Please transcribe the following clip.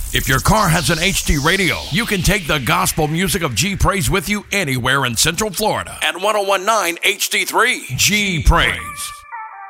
If your car has an HD radio, you can take the gospel music of G Praise with you anywhere in Central Florida at 1019 HD3. G Praise.